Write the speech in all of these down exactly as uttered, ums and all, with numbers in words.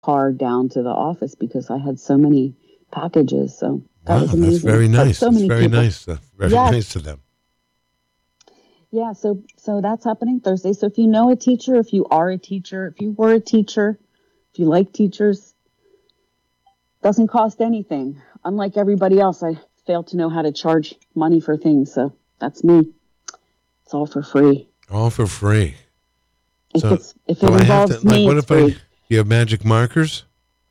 car down to the office because I had so many packages. So that wow, was amazing. that's very nice. So that's many very people. nice. Uh, very yes. nice to them. Yeah, so so that's happening Thursday. So if you know a teacher, if you are a teacher, if you were a teacher, if you like teachers, doesn't cost anything. Unlike everybody else, I fail to know how to charge money for things. So that's me. It's all for free. All for free. If so it's if it so involves to, like, me, what it's if free. I, you have magic markers?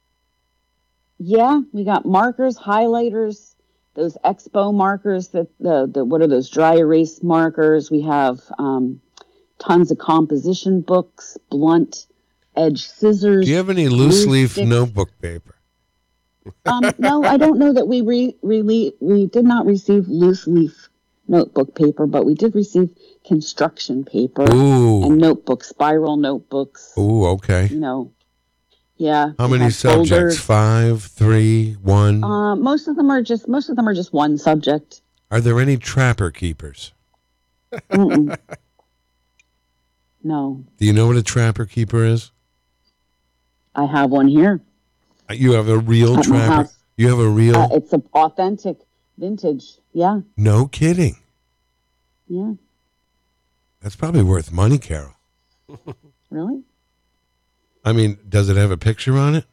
Yeah, we got markers, highlighters, those expo markers, that the, the what are those dry erase markers? We have um, tons of composition books, blunt edge scissors. Do you have any loose leaf sticks. notebook paper? Um, no, I don't know that we re, re, we did not receive loose leaf notebook paper, but we did receive construction paper Ooh. and notebooks, spiral notebooks. Ooh, okay. You know, yeah. How many subjects? Folders. Five, three, one? Uh, most of them are just most of them are just one subject. Are there any trapper keepers? Mm-mm. No. Do you know what a trapper keeper is? I have one here. You have a real At my trapper? house. You have a real? Uh, it's an authentic vintage. Yeah. No kidding. Yeah. That's probably worth money, Carol. Really? I mean, does it have a picture on it?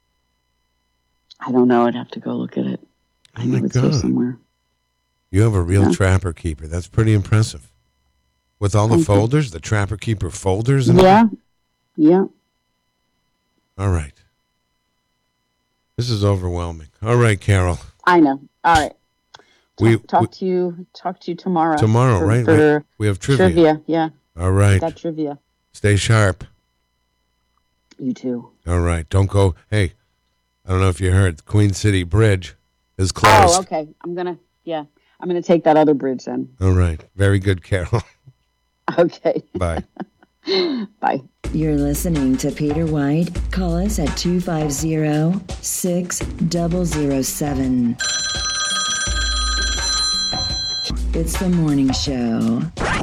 I don't know. I'd have to go look at it. Oh I know my it's here God. somewhere. You have a real Yeah. trapper keeper. That's pretty impressive. With all the Thank you. folders, the trapper keeper folders? And Yeah. Yeah. all right. This is overwhelming. All right, Carol. I know. All right. Talk, We talk we- to you. Talk to you tomorrow. tomorrow, for, right? For we, we have trivia. trivia. Yeah. All right. Got trivia. Stay sharp. You too. All right. Don't go. Hey, I don't know if you heard, the Queen City Bridge is closed. Oh, okay. I'm gonna. Yeah. I'm gonna take that other bridge then. All right. Very good, Carol. Okay. Bye. Bye. You're listening to Peter White. Call us at two five zero, six zero zero seven. It's the morning show.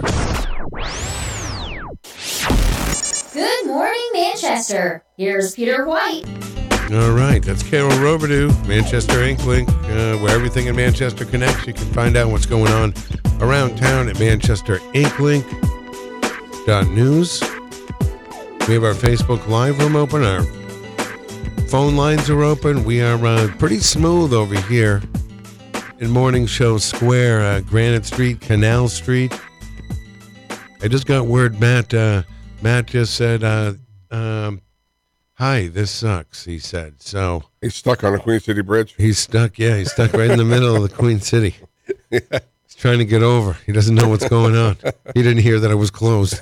Good morning, Manchester. Here's Peter White. All right. That's Carol Robidoux, Manchester Inklink, uh, where everything in Manchester connects. You can find out what's going on around town at manchester inklink dot news. We have our Facebook Live room open. Our phone lines are open. We are uh, pretty smooth over here in Morning Show Square, uh, Granite Street, Canal Street. I just got word, Matt. Uh, Matt just said, uh, um, "Hi, this sucks." He said. So he's stuck on the Queen City Bridge. He's stuck. Yeah, he's stuck right in the middle of the Queen City. Yeah. He's trying to get over. He doesn't know what's going on. He didn't hear that it was closed.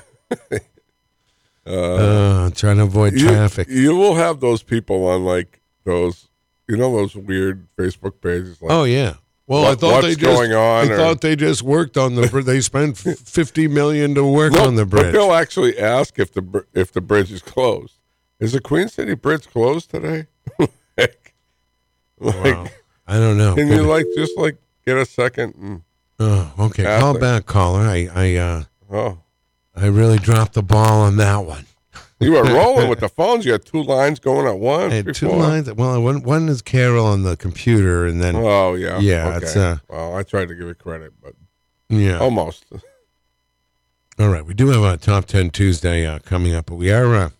Uh, trying to avoid you, traffic. You will have those people on like those, you know, those weird Facebook pages. Like, oh yeah. Well, what, I thought what's they just. going on, I or, thought they just worked on the. They spent fifty million to work no, on the but bridge. they'll actually ask if the br- if the bridge is closed. Is the Queen City Bridge closed today? like, Wow. I don't know. Can Could- you like just like get a second and Oh, okay. ask Call them? back, caller. I, I, uh, Oh, I really dropped the ball on that one. you were rolling with the phones. You had two lines going at once. I had two before. lines. Well, one, one is Carol on the computer, and then Oh yeah, Yeah, Okay. it's, uh, well, I tried to give it credit, but yeah. almost. All right, we do have a top ten Tuesday uh, coming up, but we are uh,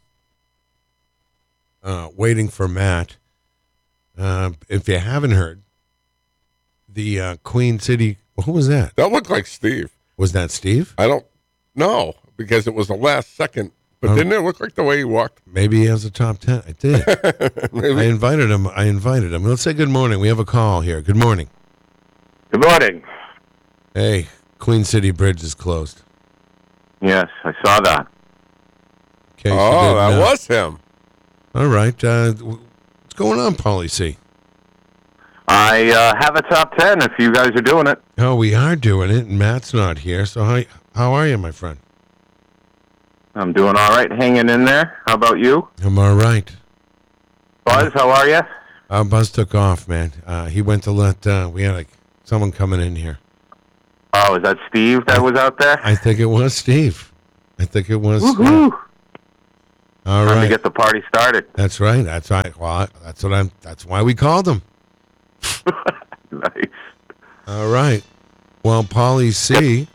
uh, waiting for Matt. Uh, if you haven't heard, the uh, Queen City. Who was that? That looked like Steve. Was that Steve? I don't know because it was the last second. But Oh. didn't it look like the way he walked? Maybe he has a top ten. I did. Maybe. I invited him. I invited him. Let's say good morning. We have a call here. Good morning. Good morning. Hey, Queen City Bridge is closed. Yes, I saw that. In case you Oh, didn't that know. was him. All right. Uh, what's going on, Paulie C? I uh, have a top ten if you guys are doing it. Oh, we are doing it, and Matt's not here. So how how are you, my friend? I'm doing all right, hanging in there. How about you? I'm all right. Buzz, how are you? Uh, Buzz took off, man. Uh, he went to let, uh, we had like someone coming in here. Oh, is that Steve that was out there? I think it was Steve. I think it was. Uh, Woohoo! All Time right. to get the party started. That's right. That's right. Well, that's what I'm. That's why we called him. Nice. All right. Well, Paulie C,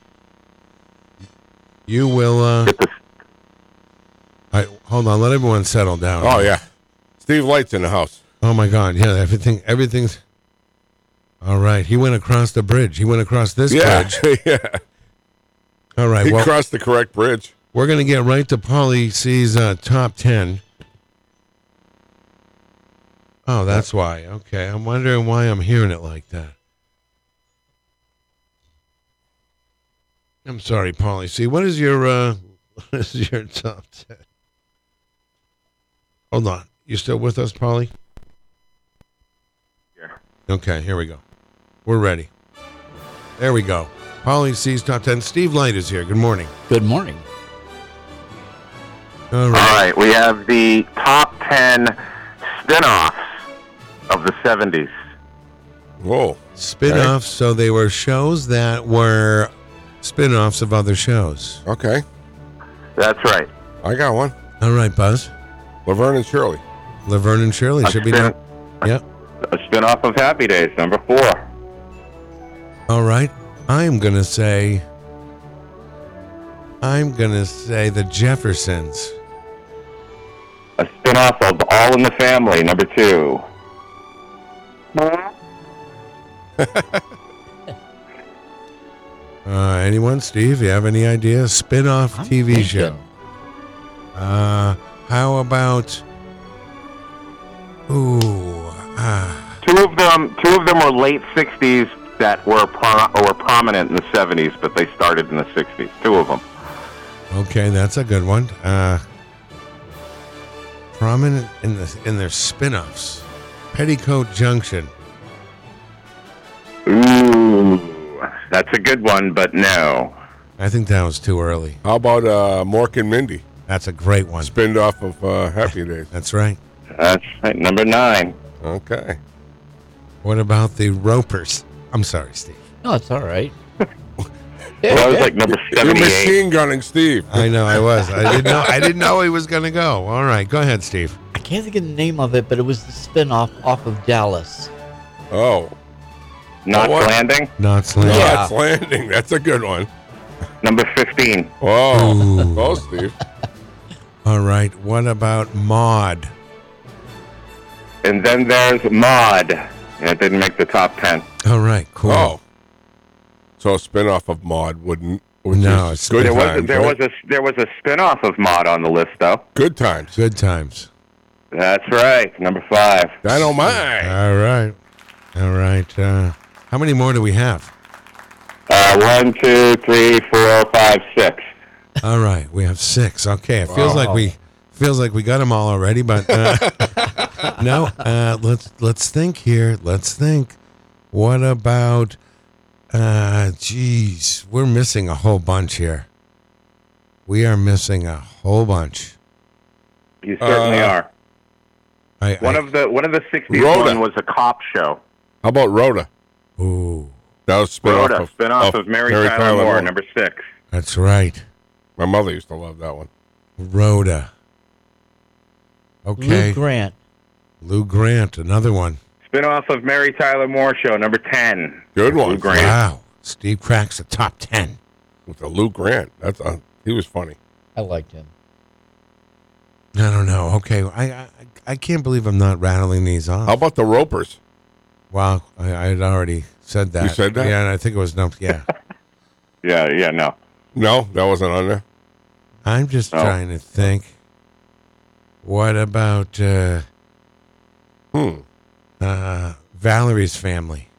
you will. Uh, Get the all right, hold on. Let everyone settle down. Oh yeah, Steve Light's in the house. Oh my God. Yeah. Everything. Everything's. All right. He went across the bridge. He went across this Yeah, bridge. yeah. All right. He Well, crossed the correct bridge. we're gonna get right to Paulie C's uh, top ten. Oh, that's why. Okay. I'm wondering why I'm hearing it like that. I'm sorry, Paulie C. What is your uh what is your top ten? Hold on. You still with us, Paulie? Yeah. Okay, here we go. We're ready. There we go. Paulie C's top ten. Steve Light is here. Good morning. Good morning. All All right. right, we have the top ten spin-offs of the seventies. Whoa. Spin-offs, so they were shows that were spin-offs of other shows. Okay, That's right. I got one. All right, Buzz. Laverne and Shirley. Laverne and Shirley A should be spin- now. Yep. A spin-off of Happy Days, number four. All right. I'm going to say I'm going to say the Jeffersons. A spin-off of All in the Family, number two. Uh, anyone? Steve, you have any ideas? Spin-off I'm T V show. thinking. Uh, how about? Ooh, ah, Two of them, two of them were late sixties that were pro- were prominent in the seventies, but they started in the sixties. Two of them. okay, that's a good one. Uh, prominent in the in their spin-offs. Petticoat Junction. Ooh, that's a good one, but no. I think that was too early. How about uh, Mork and Mindy? That's a great one. Spinned off of uh, Happy Days. That's right. That's right, number nine. Okay. What about the Ropers? I'm sorry, Steve. No, it's all right. Well, that was like number You're seventy-eight. machine gunning Steve. I know I was. I didn't know. I didn't know he was going to go. All right, go ahead, Steve. I can't think of the name of it, but it was the spin-off off of Dallas. Oh. Knots What? Landing, Not Slam. Yeah. Knots Landing. That's a good one. number fifteen. Whoa. Ooh. Oh, Steve. All right. What about Maud? And then there's Maude. And it didn't make the top ten. All right. Cool. Oh. So a spin-off of Maude wouldn't. Which No, is it's- good There was times. there right? was a there was a spin-off of Maude on the list, though. Good times. Good times. That's right, number five. Dynamite. All right. All right. Uh, how many more do we have? Uh, one, two, three, four, five, six. All right. We have six. Okay. It feels Wow. like we feels like we got them all already, but uh, no. Uh, let's let's think here. Let's think. What about? Uh, geez, we're missing a whole bunch here. We are missing a whole bunch. You certainly Uh, are. I, One I, of the one of the sixties Rhoda. one was a cop show. How about Rhoda? ooh, That was spin-off Rhoda, of, spin-off of, Mary, Tyler, Moore, number six. that's right. My mother used to love that one. Rhoda. Okay. Lou Grant. Lou Grant, another one. Spin-off of Mary Tyler Moore show, number ten. Good Lou one. Grant. Wow. Steve cracks the top ten. With the Lou Grant. That's uh, he was funny. I liked him. I don't know. Okay. I, I I can't believe I'm not rattling these off. How about the Ropers? Wow. I, I had already said that. You said that? Yeah, and I think it was no. Yeah. Yeah, yeah, no. No, that wasn't on there. I'm just Oh. trying to think. What about uh, Hmm. uh, Valerie's Family?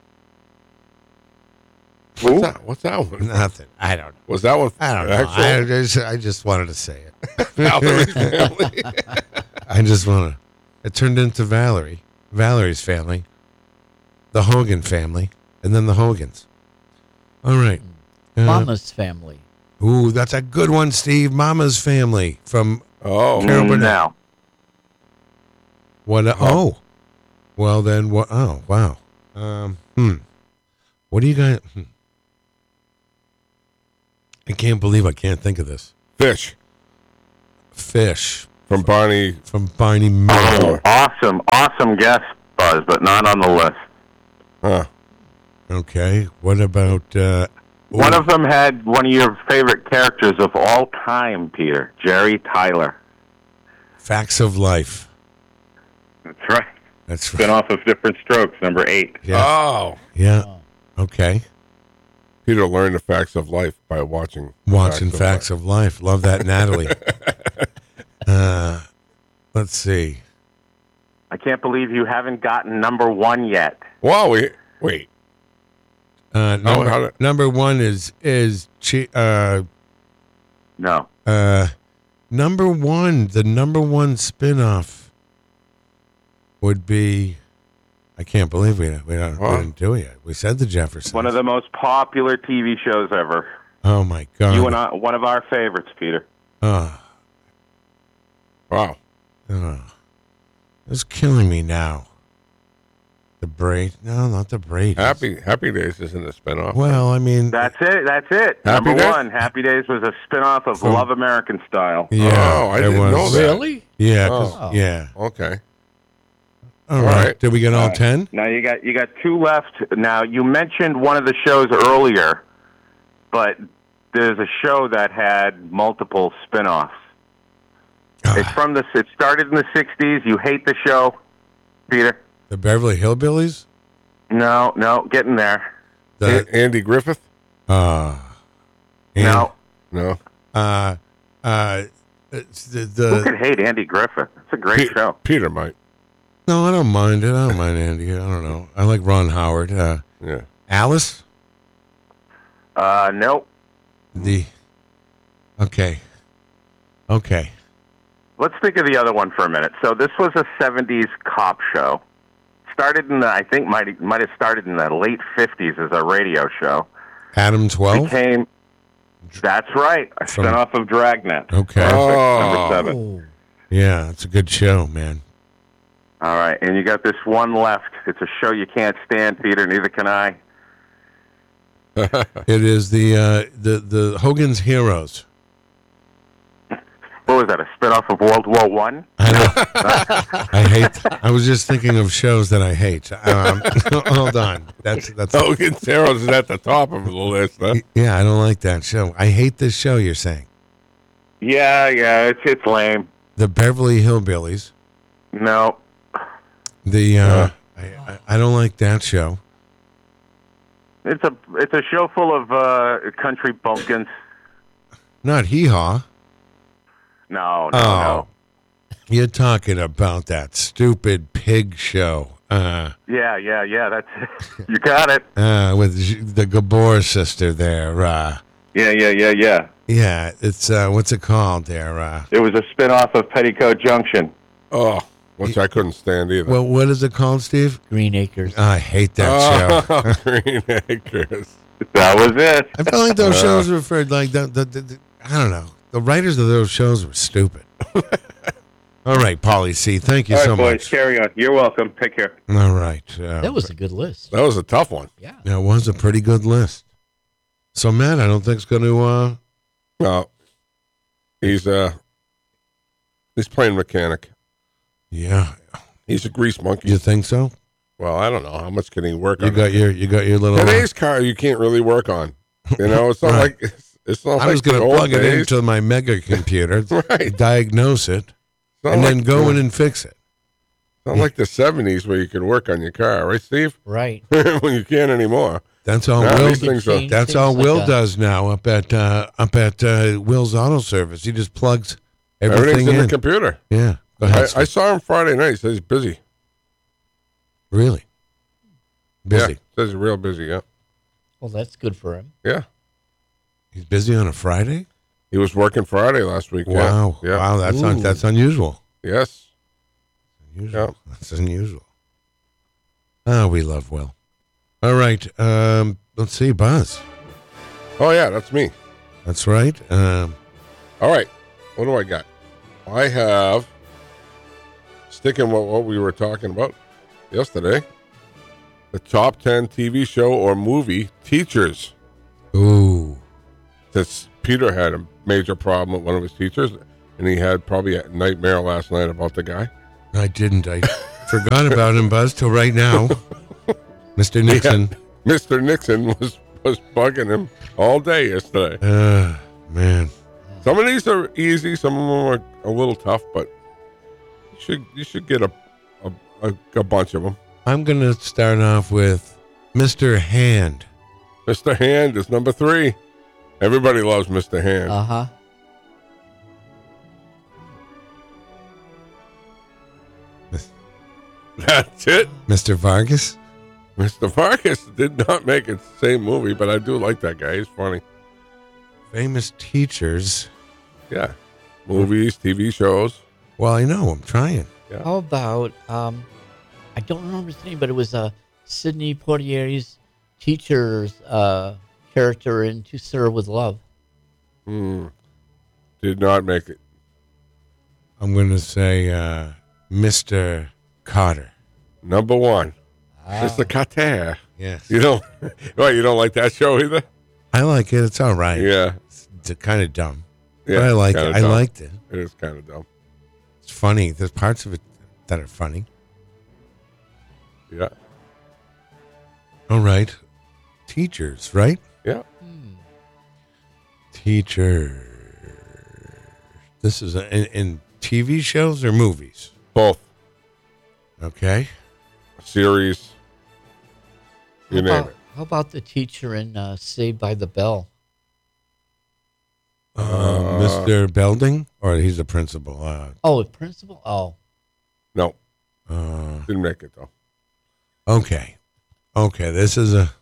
What's Who? that? What's that one? Nothing. I don't. Was that one? I don't know. actual? I just, I just wanted to say it. Valerie's Family. I just want to. It turned into Valerie, Valerie's Family, the Hogan family, and then the Hogans. All right. Uh, Mama's Family. Ooh, that's a good one, Steve. Mama's Family from Oh, Carol Mm, Burnett. no. what? Oh, well then. What? Oh, wow. Um. Hmm. What do you guys? Hmm. I can't believe I can't think of this. Fish. Fish. From Barney. From Barney Miller. Awesome, awesome guest, Buzz, but not on the list. Huh. Okay. What about... Uh, One of them had one of your favorite characters of all time, Peter, Jerry Tyler. Facts of Life. That's right. That's right. Spin off of Different Strokes, number eight. Yeah. Oh. Yeah. Okay. Peter learned the facts of life by watching Watching Facts of Life. Of Life. Love that, Natalie. uh, let's see. I can't believe you haven't gotten number one yet. Wow, wait. Wait. Uh, number, how to- number one is is chi- uh No. uh number one. The number one spinoff would be. I can't believe we we, don't, Huh? we didn't do it yet. We said the Jeffersons. One of the most popular T V shows ever. Oh my God! You and I, one of our favorites, Peter. Oh, Wow. oh, it's killing me now. The Braid? No, not the Braid. Happy Happy Days isn't a spinoff. Well, I mean, That's it. That's it. Happy number Days? one, Happy Days was a spin-off of From- Love American Style. yeah, Oh, I it didn't was. know that. Really? Yeah, 'cause- Oh. yeah. Okay. All All right. right. Did we get all All right. ten? Now you got you got two left. Now you mentioned one of the shows earlier, but there's a show that had multiple spin-offs. It's from the. It started in the sixties. You hate the show, Peter? The Beverly Hillbillies? No, no, getting there. The A- Andy Griffith? uh, and, No, No. uh, uh, it's the, who could the hate Andy Griffith? It's a great Pe- show. Peter might. no, I don't mind it. I don't mind Andy. I don't know. I like Ron Howard. Uh, Yeah. Alice? Uh, nope. The okay, okay. Let's think of the other one for a minute. So this was a seventies cop show. Started in the, I think might might have started in the late fifties as a radio show. Adam twelve. Became, that's right, a From- spinoff of Dragnet. Okay. Oh. Number seven. Oh. Yeah, it's a good show, man. All right, and you got this one left. It's a show you can't stand, Peter. Neither can I. It is the uh, the the Hogan's Heroes. What was that? A spinoff of World War One? I know. I hate. I was just thinking of shows that I hate. Um, hold on. That's that's. Hogan's Heroes is at the top of the list, huh? Yeah, I don't like that show. I hate this show. You're saying Yeah, yeah, it's it's lame. the Beverly Hillbillies. No, The uh, I, I I don't like that show. it's a it's a show full of uh, country bumpkins. Not Hee Haw. No, no, Oh. no. You're talking about that stupid pig show. Uh, Yeah, yeah, yeah. That's you got it. uh, with J- the Gabor sister there. Uh, Yeah, yeah, yeah, yeah. yeah, it's uh, what's it called there? Uh, It was a spinoff of Petticoat Junction. Oh, which I couldn't stand either. well, what is it called, Steve? Green Acres. I hate that show. Oh, Green Acres. That was it. I felt like those shows were for like the, the, the, the I don't know. The writers of those shows were stupid. All right, Paulie C. Thank you All right, so boys, much. carry on. You're welcome. Take care. All right. Uh, That was a good list. That was a tough one. Yeah. that was a pretty good list. So Matt, I don't think it's going to. Uh, No. He's uh he's playing mechanic. yeah, He's a grease monkey. you think so? Well, I don't know. How much can he work You on? got your you got your little. uh, Today's car you can't really work on. You know, it's not Right. like it's, it's not I like was going the to old plug it days. into my mega computer, Right. diagnose it, It's not and like then go the, in and fix it. It's not like the seventies where you could work on your car, right, Steve? Right. When you can't anymore. That's all Yeah, Will. these things are- Change That's things all like Will that. does now up at uh, up at uh, Will's Auto Service. He just plugs everything Everything's in in. the computer. Yeah, go ahead. I, I Steve. saw him Friday night. He says he's busy. really busy. Yeah, says he's real busy, yeah. Well, that's good for him. Yeah. He's busy on a Friday. He was working Friday last week. yeah. Wow, Yeah. wow, that's un- Ooh. that's unusual. Yes. Unusual. Yeah. That's unusual. Ah, we love Will. All right, um, let's see, Buzz. Oh, yeah, that's me. That's right. Um, All right. What do I got? I have, sticking with what we were talking about yesterday, the top ten T V show or movie teachers. ooh, Since Peter had a major problem with one of his teachers, and he had probably a nightmare last night about the guy. I didn't. I forgot about him, Buzz, till right now. Mister Nixon. Yeah, Mister Nixon was, was bugging him all day yesterday. Uh, man. Some of these are easy. Some of them are a little tough, but you should you should get a a, a, a bunch of them. I'm going to start off with Mister Hand. Mister Hand is number three. Everybody loves Mister Hand. Uh huh. That's it. Mister Vargas. Mister Vargas did not make it the same movie, but I do like that guy. He's funny. Famous teachers. Yeah. Movies, T V shows. Well, I know. I'm trying. Yeah. How about um, I don't remember his name, but it was uh, Sidney Poitier's teacher's uh, character in To Serve with Love. Hmm. Did not make it. I'm going to say uh, Mister Carter. Number one. Ah. Mister Carter. Yes. You don't well, you don't like that show either? I like it. It's all right. Yeah. It's, it's kind of dumb. Yeah. But I like kinda it. I dumb. liked it. It is kind of dumb. It's funny. There's parts of it that are funny. Yeah. All right. Teachers, right? Yeah. Teacher. This is a, in, in T V shows or movies? Both. Okay. Series. You How name about, it. how about the teacher in uh, Saved by the Bell? Uh, Uh, Mister Belding? Or he's the principal? Uh, Oh, principal? Oh. No. uh, Didn't make it though. okay. Okay. This is a.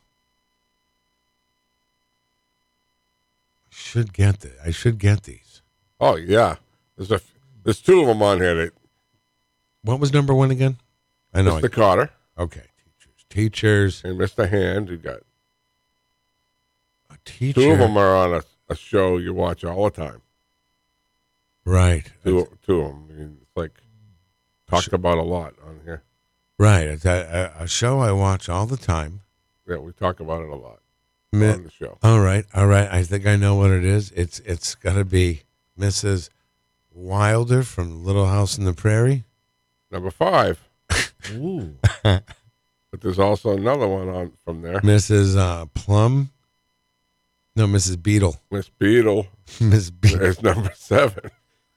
Should get the, I should get these. Oh yeah. There's a there's two of them on here. That What was number one again? I know. Mister Carter I, okay. Teachers. Teachers. and Mister Hand. You got A teacher. two of them are on a, a show you watch all the time. Right. Two, two of them. I mean, it's like talked about a lot on here. Right. It's a, a, a show I watch all the time. Yeah, we talk about it a lot Mi- on the show. All right, all right. I think I know what it is. It's it's got to be Missus Wilder from Little House on the Prairie. Number five. Ooh. But there's also another one on from there. Missus Uh, Plum. No, Missus Beadle. Miss Beadle Miss Beadle. is number seven.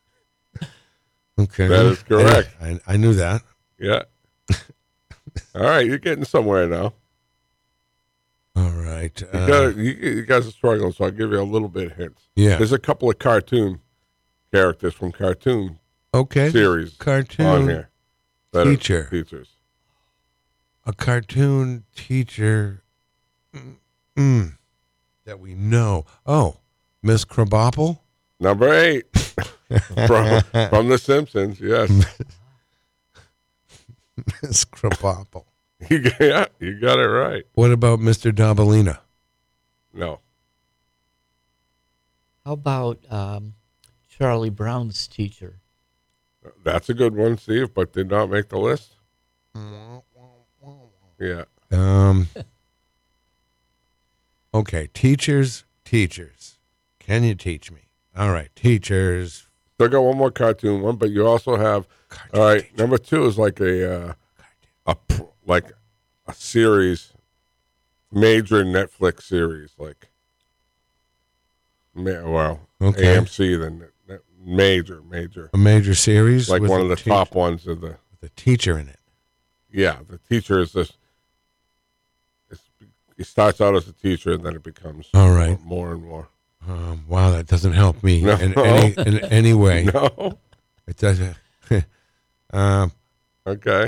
Okay, That is correct. I, I knew that. Yeah. All right, you're getting somewhere now. All right. You, Uh, gotta, you, you guys are struggling, so I'll give you a little bit of hints. yeah. There's a couple of cartoon characters from cartoon Okay. series Cartoon on here. that are teacher. Teachers. A cartoon teacher. Mm, mm, that we know. Oh, Miss Krabappel. Number eight from from The Simpsons. Yes, Miss Krabappel. you got, yeah, you got it right. What about Mister Dabalina? No, How about um, Charlie Brown's teacher? that's a good one, Steve, but did not make the list. Yeah, Um. Okay, teachers, teachers. Can you teach me? All right, teachers. still got one more cartoon one, but you also have. Cartoon All right, teacher. number two is like a uh, a pr- like a series, major Netflix series, like ma- well, Okay. A M C, then net- major, major, A major series, like with one a of the teach- top ones of the. with a teacher in it. Yeah, the teacher is this. It's, he starts out as a teacher, and then it becomes All right. more and more. Um, wow, that doesn't help me No. in any in any way. No, It doesn't. um, okay.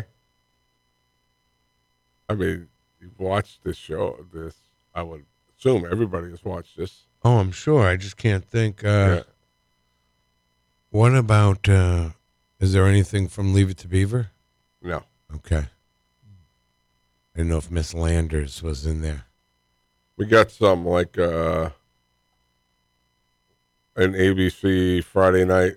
I mean, you've watched this show. This, I would assume everybody has watched this. oh, I'm sure. I just can't think. Uh, Yeah. What about? Uh, is there anything from Leave It to Beaver? No. Okay. I didn't know if Miss Landers was in there. We got some like uh, an A B C Friday night.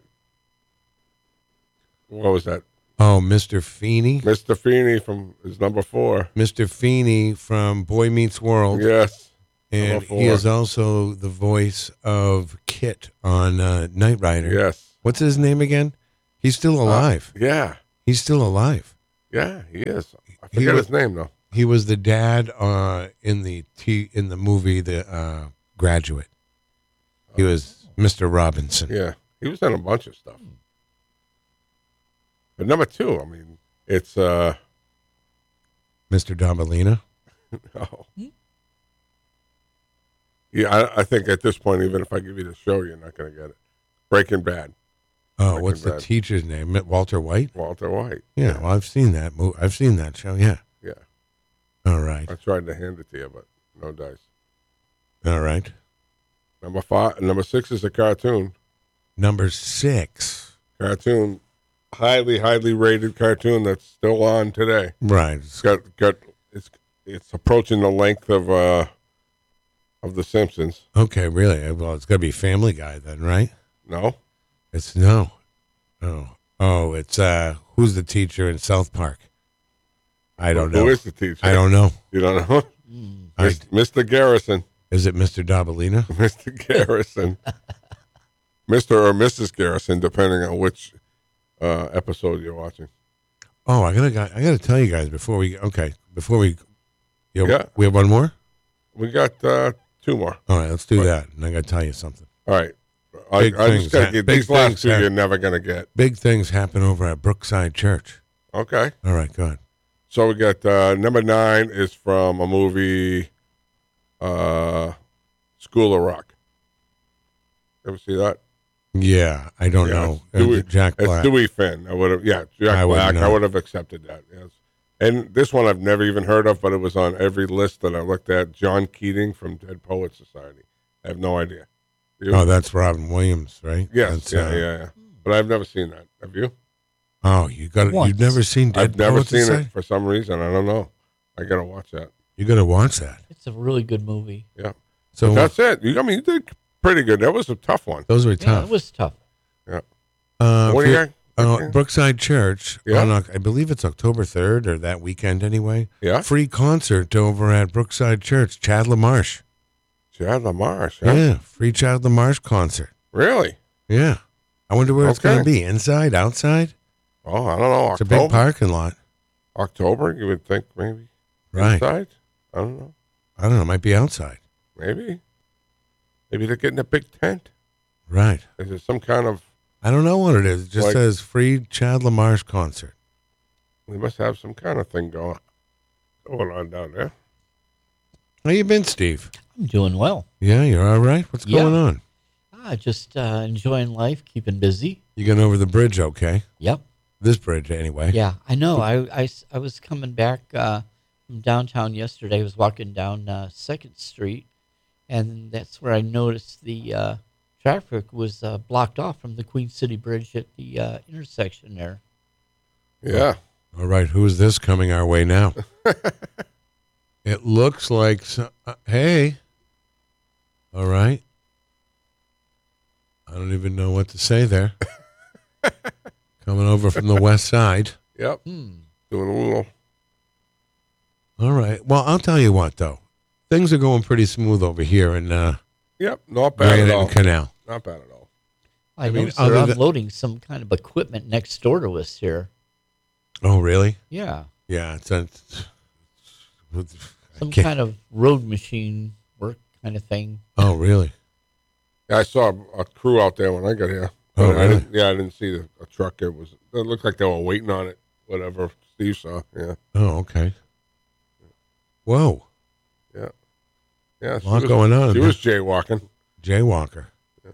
What was that? Oh, Mister Feeney. Mister Feeney from is number four. Mister Feeney from Boy Meets World. Yes. And number he four. is also the voice of Kit on uh, Knight Rider. Yes. What's his name again? He's still alive. Uh, yeah. He's still alive. Yeah, he is. I He forget was- his name though. He was the dad uh, in the t- in the movie The uh, Graduate. He was Mister Robinson. Yeah, he was in a bunch of stuff. But number two, I mean, it's uh, Mister Dombalina. oh. Yeah, I, I think at this point, even if I give you the show, you're not going to get it. Breaking Bad, Oh, Breaking what's the Bad. teacher's name? Walter White. Walter White. Yeah, well, I've seen that movie. I've seen that show. Yeah. Yeah, All right. I tried to hand it to you, but no dice. All right. Number five, number six is a cartoon. Number six. Cartoon, highly, highly rated cartoon that's still on today. Right. It's got got it's it's approaching the length of uh of The Simpsons. Okay, really? Well, it's got to be Family Guy then, right? No, It's no. Oh. Oh, it's uh who's the teacher in South Park? I don't know. Who is the teacher? I don't know. You don't know? I, Mis- Mister Garrison. is it Mister Dombalina? Mister Garrison. Mister or Missus Garrison, depending on which uh, episode you're watching. Oh, I gotta I gotta tell you guys before we okay before we you know, Yeah. we have one more. We got uh, two more. All right, let's do Right. that. And I gotta tell you something. All right. I, Big I things just got to hap- get big these last things two hap- you're never going to get. Big things happen over at Brookside Church. Okay. All right, go ahead. So we got uh, number nine is from a movie, uh, School of Rock. Ever see that? Yeah, I don't Yeah, know. it's Dewey, Uh, Jack it's Black. Dewey Finn. I would have, yeah, Jack I would Black. I know. would have accepted that. Yes. And this one I've never even heard of, but it was on every list that I looked at. John Keating from Dead Poets Society. I have no idea. You? Oh, that's Robin Williams, right? yes, That's, yeah, uh, yeah, yeah. But I've never seen that. Have you? Oh, you got Once. You've never seen Dead I've never Poets seen Society? it for some reason. I don't know. I gotta watch that. You got to watch that. It's a really good movie. Yeah. So That's it. You, I mean, you did pretty good. That was a tough one. those were Yeah, tough. it was tough. uh, What if do you you're- got? uh, Brookside Church. Yeah. On, Oc- I believe it's October third or that weekend anyway. Yeah. Free concert over at Brookside Church. Chad LaMarche. Chad LaMarche. Huh? Yeah, free Chad LaMarche concert. Really? Yeah. I wonder where it's going to Okay. be. Inside, outside? Oh, I don't know. It's a October. big parking lot. October, you would think maybe. Right. Inside? I don't know. I don't know. It might be outside. Maybe. Maybe they're getting a big tent. Right. Is it some kind of? I don't know what it is. It just Like- says free Chad LaMarche concert. They must have some kind of thing going going on down there. How you been, Steve? I'm doing well. Yeah, you're all right? What's Yeah. going on? Ah, just uh, enjoying life, keeping busy. You getting over the bridge okay? Yep. This bridge, anyway. Yeah, I know. I, I s- I was coming back uh, from downtown yesterday. I was walking down uh, Second Street, and that's where I noticed the uh, traffic was uh, blocked off from the Queen City Bridge at the uh, intersection there. Yeah. All right, who's this coming our way now? It looks like, so, uh, hey. All right. I don't even know what to say there. Coming over from the west side. Yep. Hmm. Doing a little. All right. Well, I'll tell you what, though. Things are going pretty smooth over here in uh, Yep. Not bad at Granite all. Canal. Not bad at all. I, I mean, noticed they're other than- unloading some kind of equipment next door to us here. Oh, really? Yeah, Yeah. It's, a, some can't- kind of road machine work kind of thing. oh, really? Yeah, I saw a, a crew out there when I got here. Oh, But I really? didn't, yeah, I didn't see the, a truck. It was. It looked like they were waiting on it. Whatever Steve saw. Yeah. Oh, okay. Whoa. Yeah. Yeah. A lot going on. She was jaywalking. Jaywalker.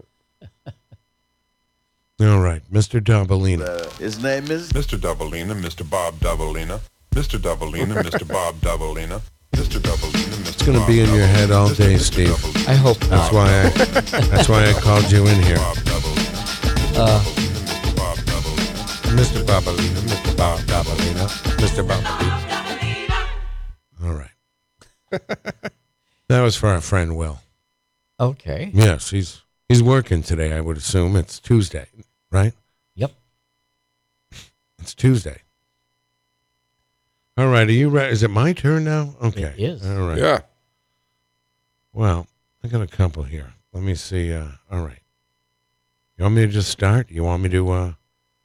All right. Mister Dombalina. Uh, his name is Mister Doubleina, Mister Bob Doubleina, Mister Doubleina, Mister Bob Doubleina, Mister Doubleina, Mister It's going to be in your head all day, Steve. I hope That's not. why I that's why I called you in here. Uh, Mister Bobalina, Mister Bob Dobalina, Mister Bobalina. All right. That was for our friend Will. okay. Yes, he's he's working today, I would assume. It's Tuesday, right? Yep. It's Tuesday. All right, are you ready? Is it my turn now? Okay. It is. All right. Yeah. Well, I got a couple here. Let me see. Uh, all right. You want me to just start? You want me to, uh...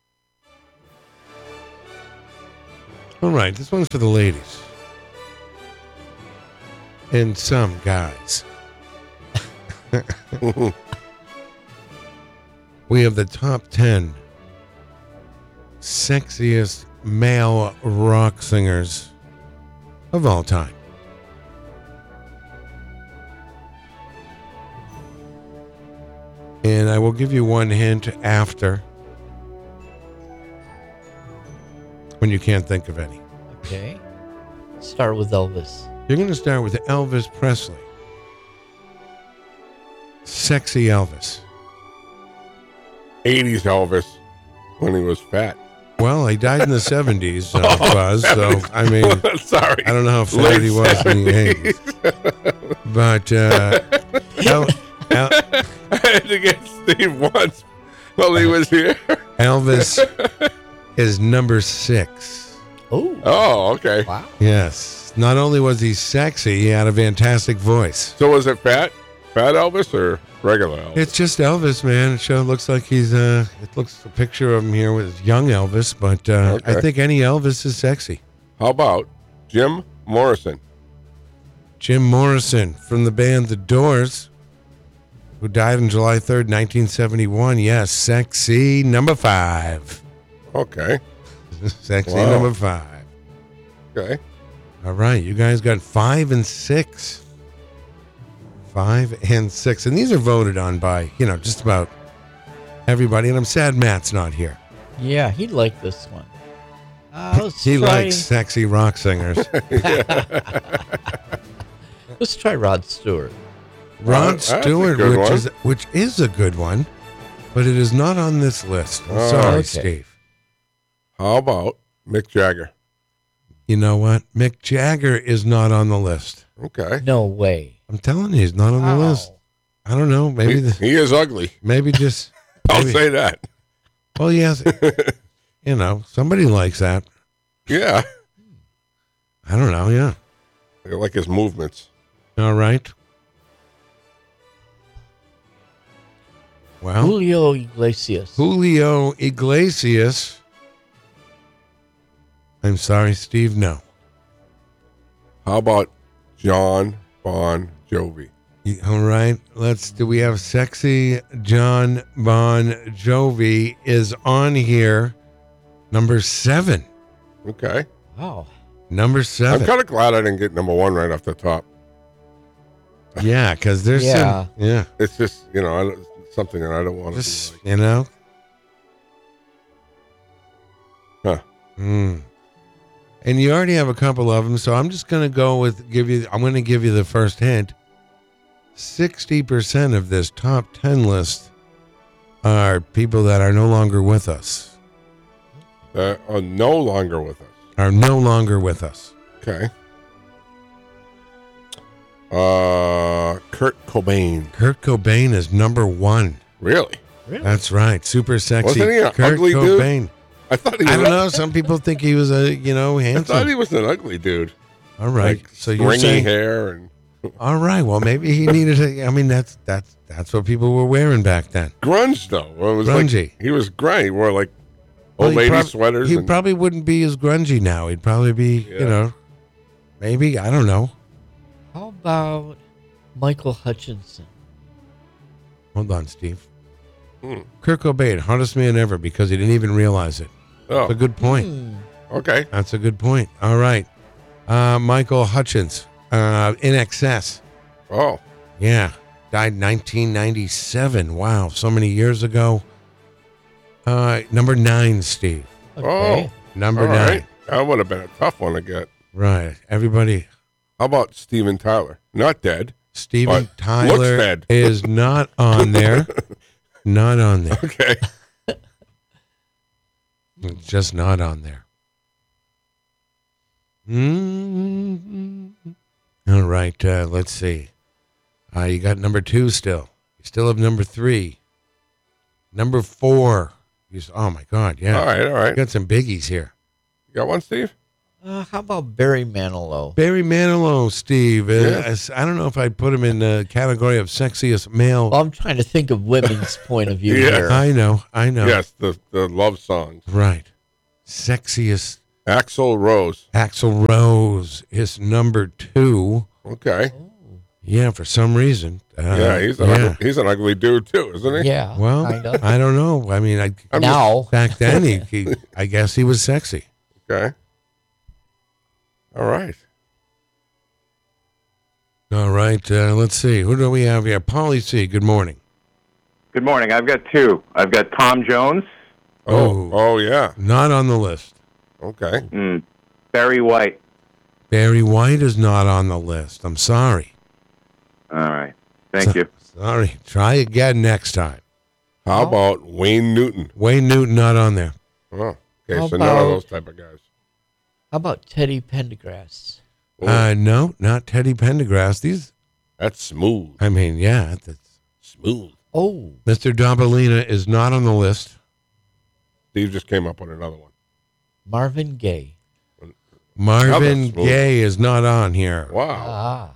All right, this one's for the ladies. And some guys. We have the top ten sexiest male rock singers of all time. And I will give you one hint after, when you can't think of any. Okay. Start with Elvis. You're going to start with Elvis Presley. Sexy Elvis. eighties Elvis when he was fat. Well, he died in the seventies, uh, Buzz, so, I mean, Sorry. I don't know how fat he was in the eighties. But, uh, El- El- I had to get Steve once while he was here. Elvis is number six. Oh. Oh, okay. Wow. Yes. Not only was he sexy, he had a fantastic voice. So was it fat? Fat Elvis or regular Elvis? It's just Elvis, man. It sure looks like he's, uh, it looks a picture of him here with young Elvis, but uh, Okay. I think any Elvis is sexy. How about Jim Morrison? Jim Morrison from the band The Doors, who died on July third, nineteen seventy-one. Yes, sexy number five. Okay. Sexy Wow. number five. Okay. All right, you guys got five and six. Five and six. And these are voted on by, you know, just about everybody. And I'm sad Matt's not here. Yeah, he'd like this one. Uh, let's He try, likes sexy rock singers. Let's try Rod Stewart. Rod That's a Stewart, good which one. is which is a good one, but it is not on this list. I'm Oh. sorry, Okay. Steve. How about Mick Jagger? You know what? Mick Jagger is not on the list. Okay. No way. I'm telling you, he's not on the Wow. list. I don't know. Maybe He, the, he is ugly. maybe just. I'll maybe- say that. Well, yes. You know, somebody likes that. Yeah. I don't know. Yeah. I like his movements. All right. Well, Julio Iglesias. Julio Iglesias. I'm sorry, Steve. No. How about John Bon Jovi? Y- All right. Let's. Do we have sexy John Bon Jovi is on here? Number seven. Okay. Wow. Number I'm seven. kind of glad I didn't get number one right off the top. Yeah, because there's Yeah. some. Yeah. It's just, you know, I, don't- something that I don't want to Just do. you know. Huh. Mm. And you already have a couple of them, so I'm just going to go with give you. I'm going to give you the first hint. Sixty percent of this top ten list are people that are no longer with us. That are no longer with us. Are no longer with us. Okay. Uh, Kurt Cobain. Kurt Cobain is number one. Really? Really? That's right. Super sexy. Wasn't he an Kurt ugly dude? Cobain. I thought he was. I don't know. Some people think he was a you know I thought handsome. he was an ugly dude. All right. Like So you're stringy saying hair and all right. Well, maybe he needed. A, I mean, that's that's that's what people were wearing back then. grunge though. It was Grungy. Like, he was grungy. He wore like Well, old he lady prob- sweaters. He and, probably wouldn't be as grungy now. He'd probably be, Yeah. you know, maybe I don't know. How about Michael Hutchinson? Hold on, Steve. Hmm. Kurt Cobain, hottest man ever, because he didn't even realize it. That's a oh, good point. Hmm. okay. That's a good point. All right, uh, Michael Hutchins, uh, In Excess. Oh, Yeah, died nineteen ninety-seven. Wow, so many years ago. Uh, number nine, Steve. Okay. Number all nine. right. That would have been a tough one to get. Right. Everybody. How about Steven Tyler? Not dead. Steven But Tyler looks dead. is not on there. Not on there. Okay. It's just not on there. mm All right, uh, let's see. Uh, you got number two still. You still have number three. Number four. You s- oh, my God, yeah. All right. All You right. got some biggies here. You got one, Steve? Uh, how about Barry Manilow? Barry Manilow, Steve. Uh, Yeah. I don't know if I'd put him in the category of sexiest male. Well, I'm trying to think of women's point of view Yeah. here. I know, I know. Yes, the the love songs. Right. Sexiest. Axl Rose. Axl Rose is number two. Okay. Yeah, for some reason. Uh, yeah, he's an yeah. ugly, he's an ugly dude too, isn't he? Yeah. Well, kinda. I don't know. I mean, I, I'm now. back then, he, he, I guess he was sexy. Okay. All right. All right. Uh, let's see. Who do we have here? Paulie C. Good morning. Good morning. I've got two. I've got Tom Jones, Oh, Oh. oh yeah. Not on the list. Okay. mm, Barry White. Barry White is not on the list. I'm sorry. All right. Thank you. Sorry. Try again next time. How about Wayne Newton? Wayne Newton not on there. Oh, okay. How so none of about- those type of guys. How about Teddy Pendergrass? Ooh, Uh, no, not Teddy Pendergrass. These, that's smooth. I mean, yeah, that's, Smooth. Oh, Mister Dabalina is not on the list. Steve just came up with another one. Marvin Gaye. Marvin smooth. Gaye is not on here. Wow. Ah,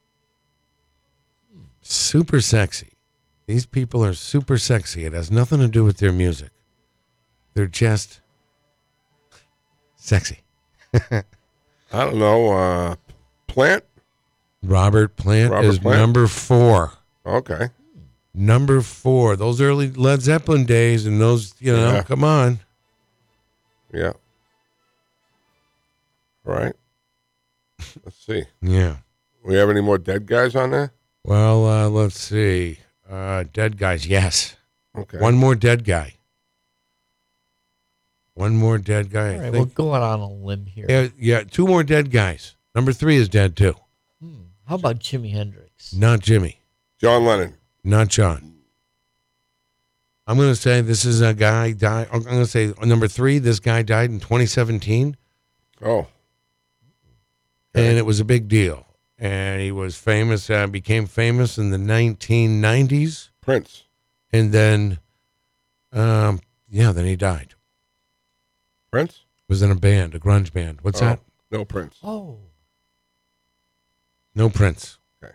Super sexy. These people are super sexy. It has nothing to do with their music. They're just sexy. I don't know. Uh, Plant? Robert Plant Robert is Plant? number four. Okay. Number four. Those early Led Zeppelin days and those, you know, Yeah. come on. Yeah. All right. Let's see. Yeah. We have any more dead guys on there? Well, uh, let's see. Uh, dead guys, yes. Okay. One more dead guy. One more dead guy. all I right. We're think. going on a limb here. Yeah, yeah, two more dead guys. Number three is dead too. Hmm. How about Jimi Hendrix? Not Jimmy. John Lennon. Not John. I'm going to say this is a guy died. I'm going to say number three. This guy died in twenty seventeen, Oh. and it was a big deal. And he was famous. Uh, became famous in the nineteen nineties, Prince. and then, um, yeah, then he died. Prince? Was in a band, a grunge band. What's Oh, that? No Prince. Oh, No Prince. Okay.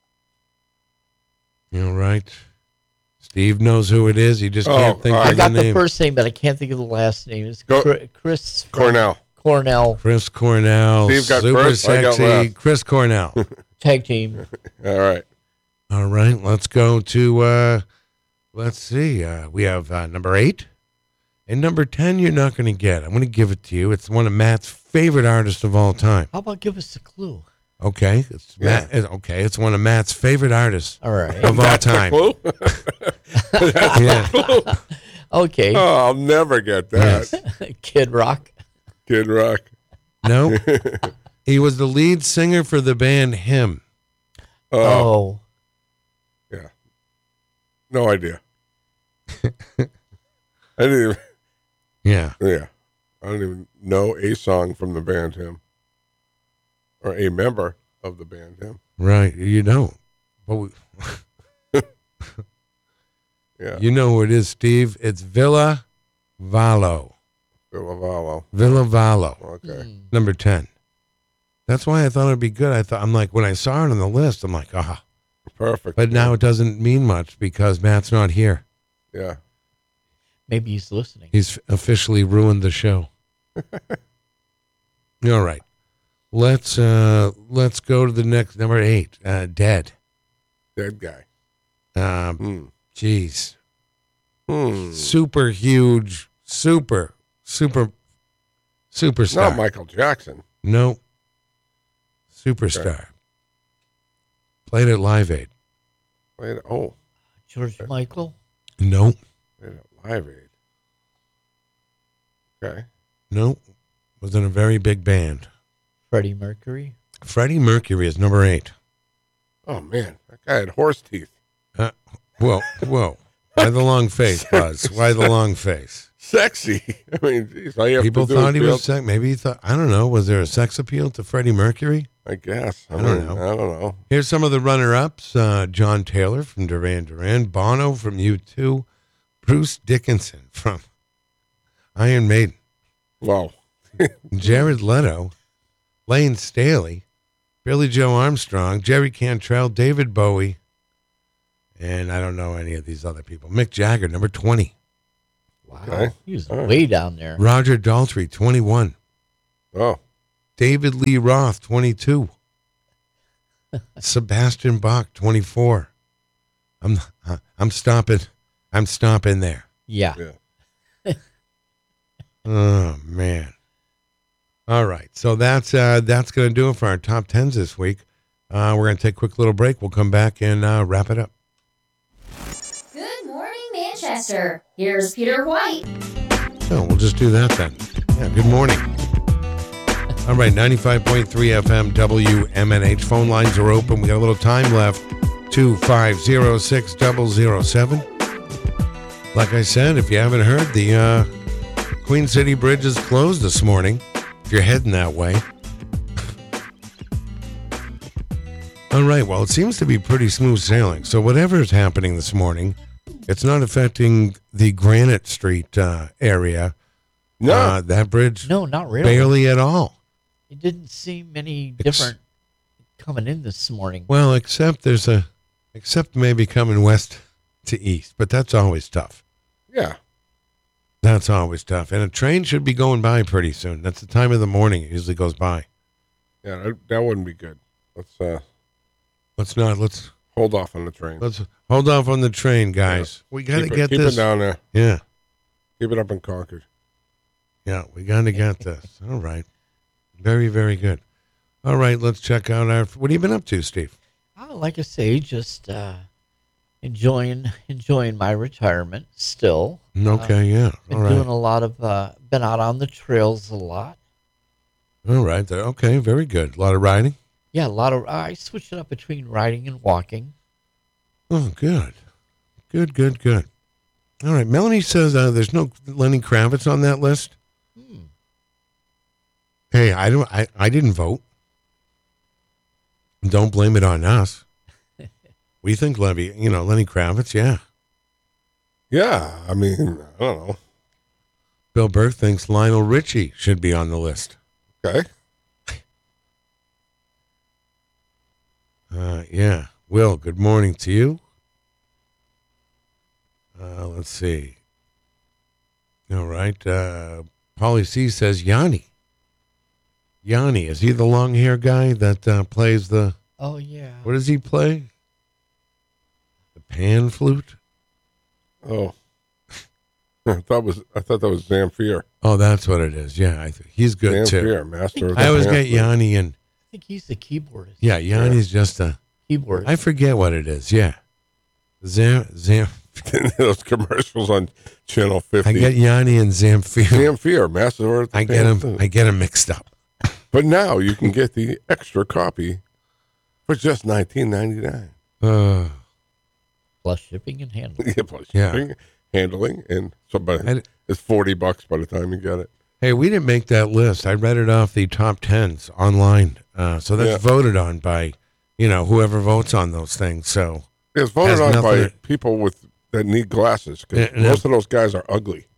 All right. Steve knows who it is. He just Oh, can't think all of right. I got the the name. first name, but I can't think of the last name. It's Go- Chri- Chris from Cornell. Cornell Chris Cornell. Steve got super first, I got sexy. last. Chris Cornell. tag team. All right. All right. Let's go to, uh, let's see. Uh, we have uh, number eight. And number ten, you're not going to get. I'm going to give it to you. It's one of Matt's favorite artists of all time. How about give us a clue? Okay. It's Yeah. Matt. it's- Okay. It's one of Matt's favorite artists All right. of all That's a time. clue? Yeah. Okay. Oh, I'll never get that. Yes. Kid Rock. Kid Rock. No. He was the lead singer for the band Him. Oh, Oh. yeah. No idea. I didn't even, Yeah. yeah. I don't even know a song from the band Him. Or a member of the band Him. Right. You don't. But we, Yeah. you know who it is, Steve. It's Villa Vallo. Villavallo. Villa Vallo. Okay. Hmm. Number ten. That's why I thought it'd be good. I thought, I'm like, when I saw it on the list, I'm like, ah. Perfect. But now it doesn't mean much because Matt's not here. Yeah. Maybe he's listening. He's officially ruined the show. All right. Let's uh let's go to the next number eight. Uh dead. Dead guy. Um Hmm. jeez. Hmm. Super huge, super, super superstar. Not Michael Jackson. No. Superstar. Played at Live Aid. Wait, oh, George Michael. No. wait a Live Aid. Okay. No. Was in a very big band. Freddie Mercury. Freddie Mercury is number eight. Oh man, that guy had horse teeth. Uh, whoa, whoa. Why the long face, Buzz? Why the long face? Sexy. I mean, geez, all you have People to do thought is he be was sex. Maybe he thought, I don't know. Was there a sex appeal to Freddie Mercury? able- I guess. I, I don't mean, know. I don't know. Here's some of the runner-ups. Uh, John Taylor from Duran Duran. Bono from U two. Bruce Dickinson from Iron Maiden. Wow. Jared Leto, Lane Staley, Billy Joe Armstrong, Jerry Cantrell, David Bowie, and I don't know any of these other people. Mick Jagger, number twenty. Wow. Okay. He was All right. way down there. Roger Daltrey, twenty-one. Oh, David Lee Roth, twenty-two. Sebastian Bach, twenty-four. I'm I'm stopping. I'm stopping there. Yeah. yeah. Oh man. All right. So that's uh, that's going to do it for our top tens this week. Uh, we're going to take a quick little break. We'll come back and uh, wrap it up. Good morning, Manchester. Here's Peter White. Oh, we'll just do that then. Yeah. Good morning. All right. ninety-five point three F M W M N H. Phone lines are open. We got a little time left. two five zero six zero zero seven. Like I said, if you haven't heard, the uh, Queen City Bridge is closed this morning. If you're heading that way. All right, well, it seems to be pretty smooth sailing. So whatever is happening this morning, it's not affecting the Granite Street uh, area. No. Uh, that bridge, No, not really. barely at all. It didn't seem any Ex- different coming in this morning. Well, except there's a, except maybe coming west to east, but that's always tough. Yeah. That's always tough. And a train should be going by pretty soon. That's the time of the morning it usually goes by. Yeah, that, that wouldn't be good. Let's uh, Let's not, let's, hold off on the train. let's hold off on the train, guys. We got to keep it, get keep this. it down there. Yeah. Keep it up in Concord. Yeah, we got to get this. All right. Very, very good. All right, let's check out our, what have you been up to, Steve? Oh, like I say, just uh, enjoying enjoying my retirement still. Okay, yeah. Been All right. doing a lot of, uh, been out on the trails a lot. All right. there- Okay, very good. A lot of riding? Yeah, a lot of, I switched it up between riding and walking. Oh, good. Good, good, good. All right. Melanie says uh, there's no Lenny Kravitz on that list. Hmm. Hey, I don't. I, I didn't vote. Don't blame it on us. We think Levy, you know, Lenny Kravitz, yeah. Yeah, I mean, I don't know. Bill Burke thinks Lionel Richie should be on the list. Okay. Uh, yeah. Will, good morning to you. Uh, let's see. All right. Uh, Polly C says Yanni. Yanni, is he the long hair guy that uh, plays the, Oh, yeah. what does he play? The pan flute? Oh. I thought was I thought that was Zamfir. Oh, that's what it is. Yeah, I think he's good too. Zamfir, master of I the always pan get flute. Yanni and, I think he's the keyboardist. yeah, Yanni's just a, Keyboardist. I forget what it is. Yeah. Zam, Zam, Those commercials on Channel fifty. I get Yanni and Zamfir. Zamfir, master of the I pan get them, flute. I get them mixed up. But now you can get the extra copy for just nineteen ninety-nine. Uh, Plus shipping and handling. Yeah, plus Yeah. shipping, handling, and somebody I- it's forty bucks by the time you get it. Hey, we didn't make that list. I read it off the top tens online. Uh, so that's Yeah. voted on by, you know, whoever votes on those things. So, It's voted Has on by nothing- people with that need glasses because Yeah, no. most of those guys are ugly.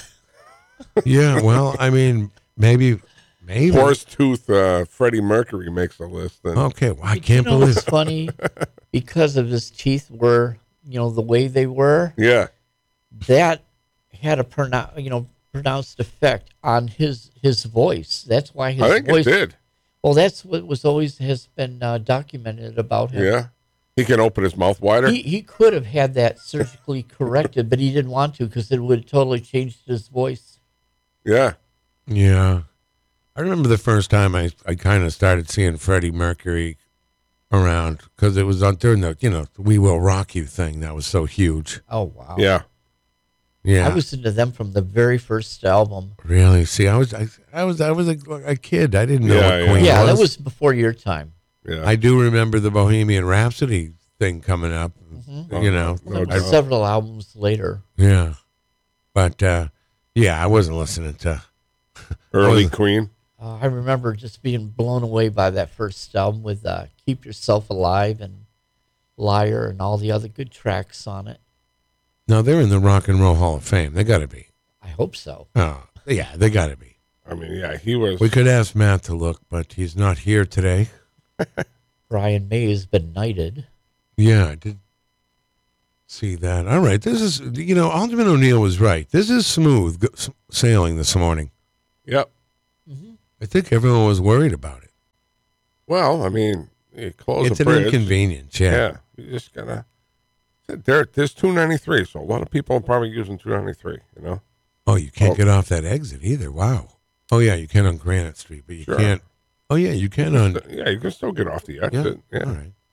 yeah, well, I mean, maybe, maybe. Horse tooth uh, Freddie Mercury makes the list. Then Okay, well, I But can't you know believe what's funny? Because of his teeth were, you know, the way they were, yeah, that had a pronou- you know, pronounced effect on his his voice. That's why his I think voice. it did. Well, that's what was always has been uh, documented about him. Yeah, he can open his mouth wider. He he could have had that surgically corrected, but he didn't want to because it would have totally changed his voice. yeah, Yeah. I remember the first time I, I kind of started seeing Freddie Mercury around because it was on during the, you know, We Will Rock You thing that was so huge. Oh wow! yeah. Yeah. I was into them from the very first album. Really? See, I was, I, I was, I was a, a kid. I didn't know Yeah, what yeah. Queen Yeah, was. that was before your time. Yeah. I do remember the Bohemian Rhapsody thing coming up. Mhm. You know, No There doubt. were several albums later. yeah. But uh, yeah, I wasn't listening to. Early was- Queen. Uh, I remember just being blown away by that first album with uh, "Keep Yourself Alive" and "Liar" and all the other good tracks on it. No, they're in the Rock and Roll Hall of Fame. They got to be. I hope so. Oh, yeah, they got to be. I mean, yeah, he was. We could ask Matt to look, but he's not here today. Brian May has been knighted. Yeah, I did see that. All right, this is, you know, Alderman O'Neill was right. This is smooth go- sailing this morning. Yep. Mm-hmm. I think everyone was worried about it. Well, I mean, you close It's the an bridge. inconvenience, yeah. Yeah, you just gotta. There, there's two ninety-three, so a lot of people are probably using two ninety-three. You know. Oh, you can't Oh. get off that exit either. Wow. Oh, yeah, you can on Granite Street, but you Sure. can't. Oh, yeah, you can on. Yeah, you can still get off the Yeah. exit. Yeah. All right.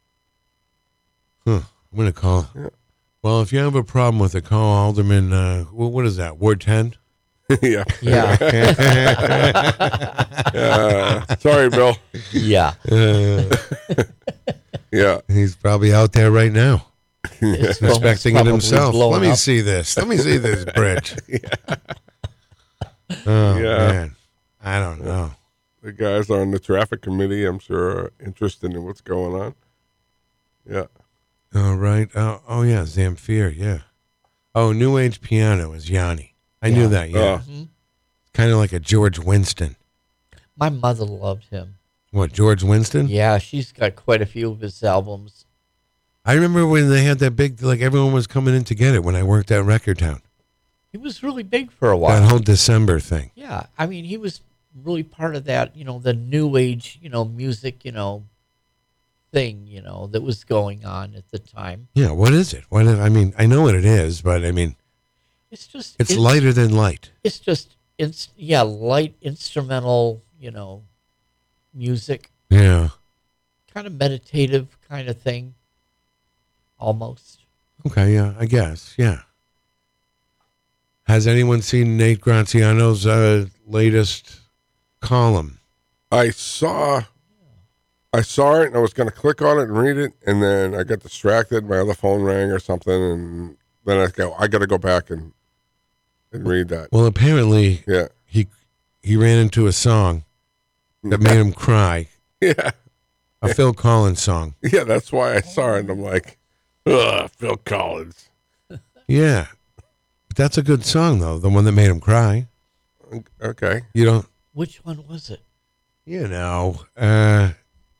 Huh. I'm going to call. Yeah. Well, if you have a problem with it, call Alderman. Uh, what, what is that? Ward ten? Yeah. Yeah. Uh, sorry, Bill. Yeah. Uh, Yeah. he's probably out there right now, It's inspecting it probably himself. blowing Let me up. see this. Let me see this bridge. Oh, Yeah. man. I don't know. The guys on the traffic committee, I'm sure, are interested in what's going on. Yeah. All right. Oh, oh yeah, Zamfir, yeah. Oh, New Age Piano is Yanni. I knew Yeah. that, yeah. Uh, Mhm. Kind of like a George Winston. My mother loved him. What, George Winston? Yeah, she's got quite a few of his albums. I remember when they had that big, like everyone was coming in to get it when I worked at Record Town. He was really big for a while. That whole December thing. Yeah, I mean, he was really part of that, you know, the new age, you know, music, you know, thing, you know, that was going on at the time. Yeah, what is it? What is, I mean, I know what it is, but I mean, It's just it's lighter than light. It's just it's yeah, light instrumental, you know, music, Yeah. kind of meditative kind of thing, almost. Okay, yeah, I guess, yeah. Has anyone seen Nate Graziano's uh, latest column? I saw, I saw it, and I was going to click on it and read it, and then I got distracted. My other phone rang or something, and then I go, I got to go back and and read that. Well, apparently Yeah, he he ran into a song that made him cry, yeah, a Phil Collins song. yeah. That's why I saw it, and I'm like, ugh, Phil Collins. Yeah. But that's a good song, though, the one that made him cry. Okay. You don't, Which one was it? you know, uh,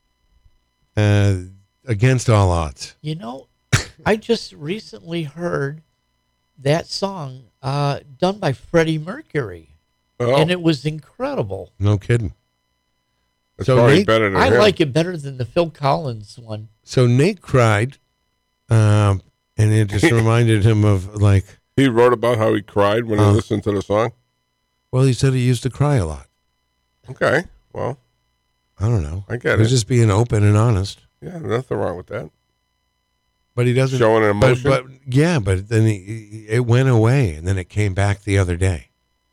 uh, Against All Odds. You know, I just recently heard that song uh, done by Freddie Mercury, Oh, and it was incredible. No kidding. it's so probably Nate- better than I him. like it better than the Phil Collins one. So Nate cried, um, and it just reminded him of, like, He wrote about how he cried when he Oh. listened to the song. well, he said he used to cry a lot. Okay, well, I don't know. I get He was it. just being open and honest. Yeah, nothing wrong with that. But he doesn't. Showing an but, emotion. but yeah, but then he, it went away, and then it came back the other day.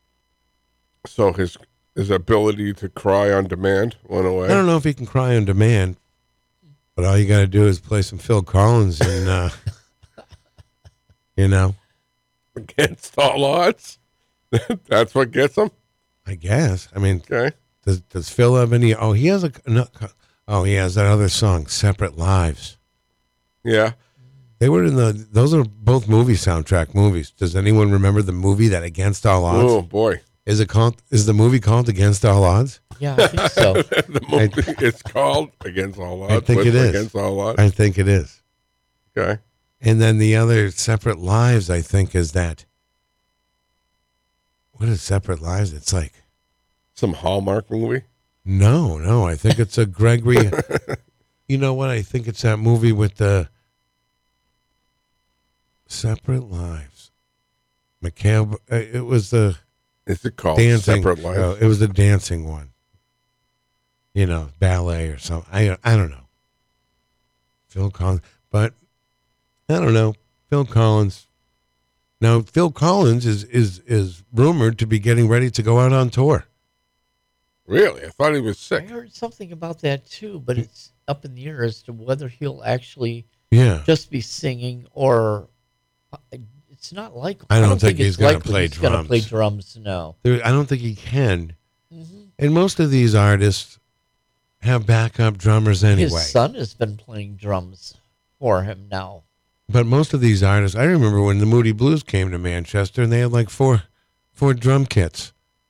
So his his ability to cry on demand went away. I don't know if he can cry on demand, but all you got to do is play some Phil Collins, and uh, you know, Against all odds. That's what gets him. I guess. I mean, Okay. does does Phil have any? Oh, he has a. No, oh, he has that other song, "Separate Lives." Yeah. They were in the. Those are both movie soundtrack movies. Does anyone remember the movie that Against All Odds? Oh boy. Is it called? Is the movie called Against All Odds? Yeah, I think so. The movie it's called Against All Odds. I think with it is. Against All Odds. I think it is. Okay. And then the other Separate Lives, I think, is that. What is Separate Lives? It's like. Some Hallmark movie. No, no. I think it's a Gregory. You know what? I think it's that movie with the Separate Lives. Mikhail. uh, It was the Is it called dancing. Separate Lives? uh, it was the dancing one. You know, ballet or something. I I don't know. Phil Collins, but I don't know. Phil Collins. Now, Phil Collins is is is rumored to be getting ready to go out on tour. Really? I thought he was I sick. heard something about that too, but it's up in the air as to whether he'll actually Yeah. just be singing or uh, it's not likely. I don't think he's it's gonna likely play he's gonna play drums. drums. No. There, I don't think he can. Mm-hmm. And most of these artists have backup drummers anyway. His son has been playing drums for him now. But most of these artists, I remember when the Moody Blues came to Manchester, and they had like four, four drum kits. Hmm.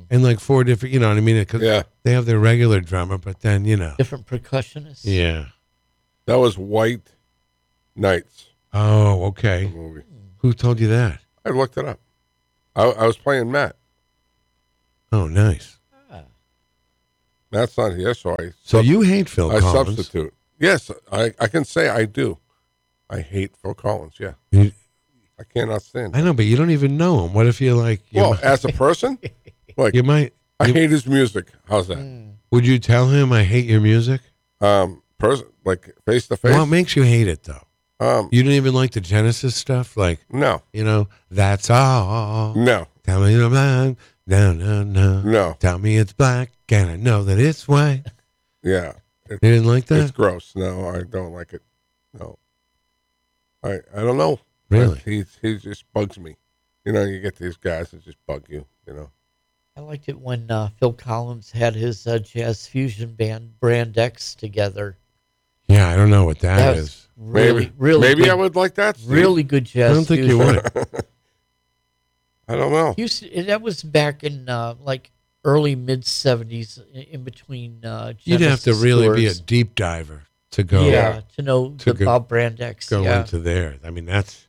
and like four different, you know what I mean? Because Yeah. they have their regular drummer, but then, you know. Different percussionists. Yeah. That was White Nights Oh, okay. movie. Who told you that? I looked it up. I, I was playing Matt. Oh, nice. Matt's not here, so I So sub- you hate Phil I Collins. substitute. Yes, I, I can say I do. I hate Phil Collins. Yeah, You- I cannot stand. I know, but you don't even know him. What if you're like, you, Well, might, as a person, like you might, I you- hate his music. How's that? Mm. would you tell him I hate your music? Um, person, like face to face. What makes you hate it, though? Um, You don't even like the Genesis stuff? Like, no, you know, that's all. no, Tell me it's black. No, no, no. no. Tell me it's black, and I know that it's white. Yeah, it, You didn't like it's that? gross. No, I don't like it. No, I I don't know. Really? He he just bugs me. You know, you get these guys that just bug you. You know. I liked it when uh, Phil Collins had his uh, jazz fusion band Brand X together. Yeah, I don't know what that That is. was really, Maybe really, maybe good, I would like that. Steve. really good jazz. I don't think you fusion. would. I don't know. Used to, that was back in uh, like early mid seventies, in between. Uh, You'd have to Genesis really be a tours. deep diver to go yeah, to know to the go- Bob Brand X. go yeah. into there. I mean, that's.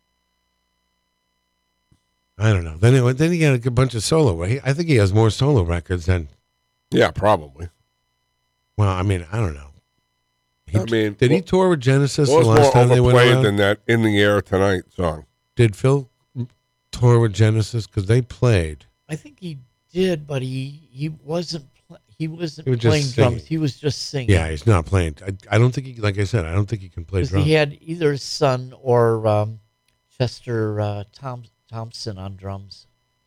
I don't know. Then it, then he had a bunch of solo. He, I think he has more solo records than. Yeah, probably. Well, I mean, I don't know. He, I mean, did he well, tour with Genesis What the was last more time they went overplayed around? than that "In the Air Tonight" song? Did Phil tour with Genesis? Because they played. I think he did, but he he wasn't pl- he wasn't He was just playing singing. drums. He was just singing. Yeah, he's not playing. I, I don't think he, like I said, I don't think he can play 'Cause drums. he had either his son or um, Chester uh, Tom, Thompson on drums.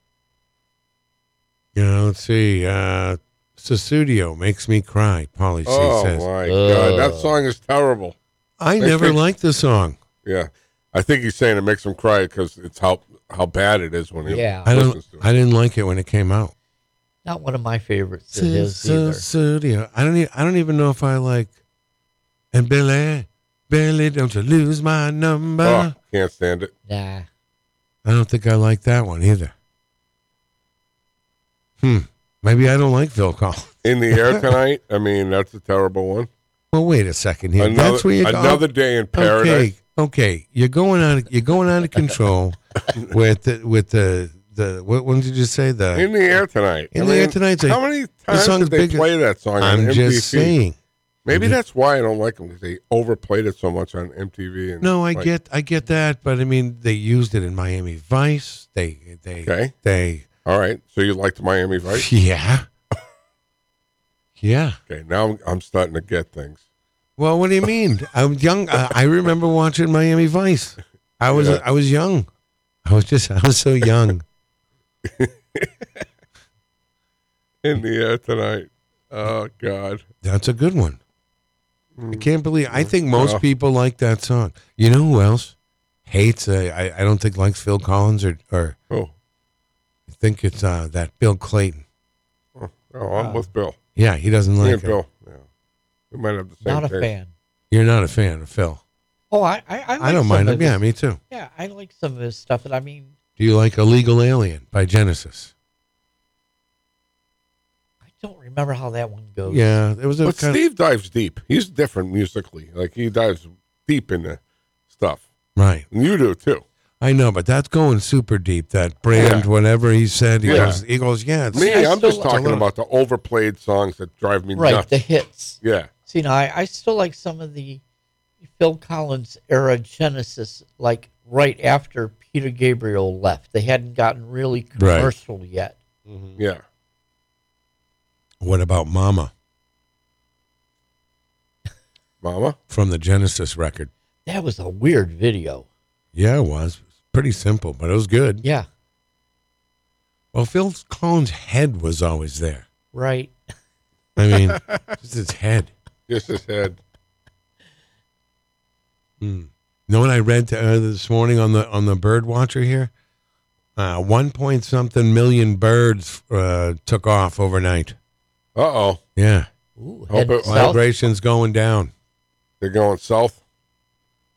You know, let's see. Uh, Susudio makes me cry. Polly C Oh says. my Ugh. god, that song is terrible. I Makes never me- liked the song. Yeah, I think he's saying it makes him cry because it's how how bad it is when he Yeah. I don't. listens to it. I didn't like it when it came out. Not one of my favorites of his either. Susudio. I don't. E- I don't even know if I like. And Billy, Billy, don't you lose my number. Oh, can't stand it. Nah. I don't think I like that one either. Hmm. Maybe I don't like Phil Collins. In the Air Tonight. I mean, that's a terrible one. Well, wait a second here. Another, That's where you go. another day in paradise. Okay, okay. You're going out. You're going out of control with the, with the the. What one did you just say? The In the Air Tonight. In I the Air mean, Tonight's a- How many times song's did they bigger- play that song on I'm M T V? just saying. Maybe that's why I don't like them, because they overplayed it so much on M T V. And No, I like, get I get that, but I mean they used it in Miami Vice. They they Okay. they All right, so you liked Miami Vice? yeah yeah. Okay, now I'm, I'm starting to get things. Well, what do you mean? I'm young. I, I remember watching Miami Vice. I was Yeah. I was young. I was just I was so young. In the Air Tonight. Oh God. That's a good one. I can't believe. I think most Well. people like that song. You know who else hates? Uh, I I don't think likes Phil Collins or or Oh, I think it's uh, that Bill Clayton. oh, oh I'm with Bill. Yeah, he doesn't Me like and it. Bill. Yeah, we might have the same. Not a taste. fan. You're not a fan of Phil. Oh, I I, I, like I don't some mind of him. Yeah, his- me too. Yeah, I like some of his stuff. And I mean, Do you like Illegal Alien by Genesis? I don't remember how that one goes. Yeah, it was a But kind Steve dives deep. He's different musically. Like he dives deep into stuff. of, right. And you do too. I know, but that's going super deep. That brand, Yeah. whatever he said, he Yeah. goes, he goes, yeah, it's, Me, I I'm still just like- talking a little- about the overplayed songs that drive me Right, nuts. the hits. Yeah. See, now I, I still like some of the Phil Collins era Genesis, like right after Peter Gabriel left. They hadn't gotten really Right. commercial yet. Yeah. What about Mama Mama? from the Genesis record? That was a weird video. Yeah, it was. It was pretty simple, but it was good. Yeah, Well, Phil Collins' head was always there. right. I mean, just his head. Just his head. Mm. You know what I read uh, this morning on the on the bird watcher here? Uh, one point something million birds uh, took off overnight. Uh-oh. Yeah, Ooh, Hope head it- south. migration's going down. They're going south.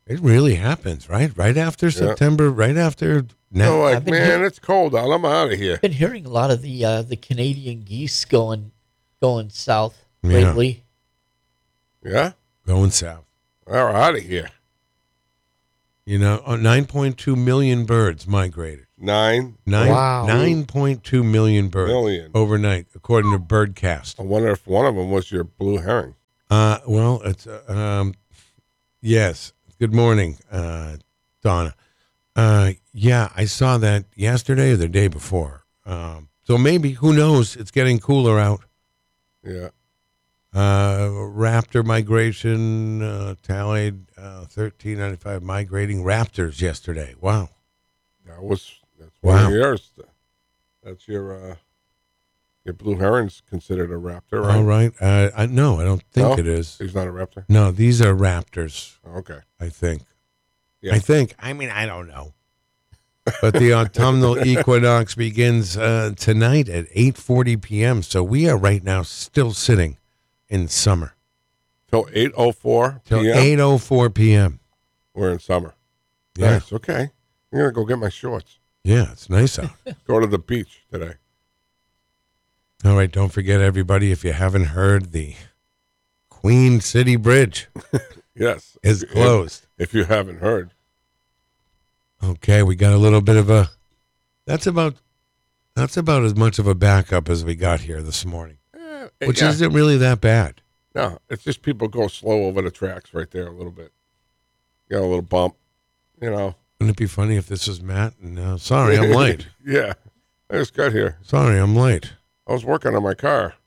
It really happens, right? Right after September, right after now. No, like, I've been man, hear- it's cold out. I'm out of here. I've been hearing a lot of the uh, the Canadian geese going going south Yeah. lately. Yeah? Going south. We're out of here. You know, uh, nine point two million birds migrated. Nine. Nine, Wow. nine point two million birds Million. overnight, according to Birdcast. I wonder if one of them was your blue herring. Uh, well, it's uh, um, yes. Good morning, uh, Donna. Uh, yeah, I saw that yesterday or the day before. Um, so maybe, who knows? It's getting cooler out. Yeah. Uh, raptor migration uh, tallied uh, thirteen ninety-five migrating raptors yesterday. Wow. That was, that's one Wow. of yours. That's your, uh, your blue heron's considered a raptor, right? All right. Uh, I, no, I don't think No? it is. He's not a raptor? No, these are raptors, Okay. I think. Yeah. I think. I mean, I don't know. But the autumnal equinox begins uh, tonight at eight forty p.m. So we are right now still sitting in summer. Till eight oh four Till p.m.? eight oh four p.m. We're in summer. Yeah. Nice. Okay. I'm going to go get my shorts. Yeah, it's nice out. Go to the beach today. All right, don't forget, everybody, if you haven't heard, the Queen City Bridge Yes. is If- closed. If you haven't heard. Okay, we got a little bit of a. That's about. That's about as much of a backup as we got here this morning, Eh, which yeah. isn't really that bad. No, it's just people go slow over the tracks right there a little bit. Got a little bump, you know. Wouldn't it be funny if this was Matt? And uh, sorry, I'm late. Yeah. I just got here. Sorry, I'm late. I was working on my car.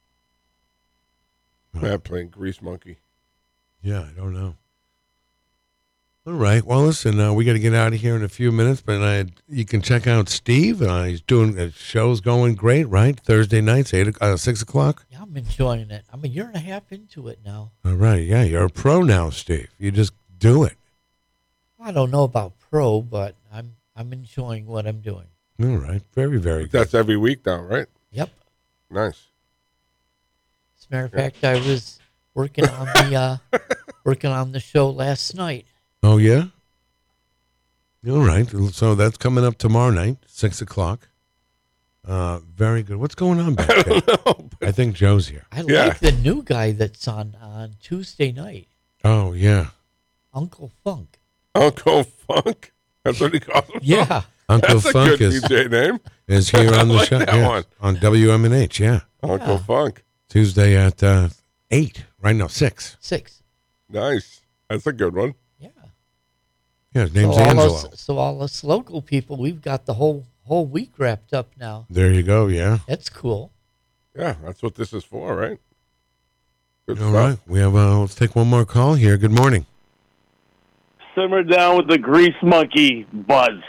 Matt playing Grease Monkey. Yeah, I don't know. All right. Well, listen, uh, we got to get out of here in a few minutes, but uh, you can check out Steve. Uh, he's doing the show's going great, right? Thursday nights, eight, o- uh, six o'clock. Yeah, I'm enjoying it. I'm a year and a half into it now. All right. Yeah, you're a pro now, Steve. You just do it. I don't know about pro, but I'm I'm enjoying what I'm doing. All right. Very, very good. That's every week now, right? Yep. Nice. As a matter of fact, I was working on the uh, working on the show last night. Oh, yeah? All right. So that's coming up tomorrow night, six o'clock. Uh, very good. What's going on back there? I think Joe's here. I Yeah. like the new guy that's on on Tuesday night, Oh, yeah. Uncle Funk. Uncle Funk. That's what he calls himself. Yeah, Uncle That's a Funk good is, D J name. is here on the I like show. that Yeah, one. on W M N H, yeah. Uncle Yeah. Funk. Tuesday at uh, eight. Right now, six. six. Nice. That's a good one. Yeah. Yeah, his name's so all Angelo. us, so all us local people, we've got the whole whole week wrapped up now. There you go, yeah. That's cool. Yeah, that's what this is for, right? Good All stuff. right. We have, uh, let's take one more call here. Good morning. Simmer down with the grease monkey buzz.